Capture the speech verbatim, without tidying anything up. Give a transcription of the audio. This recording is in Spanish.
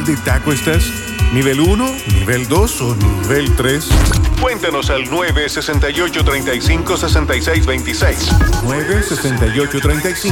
nivel de taco estás? ¿Nivel uno, nivel dos o nivel tres? Cuéntanos al nueve seis ocho, tres cinco, seis seis dos seis. nueve seis ocho, tres cinco,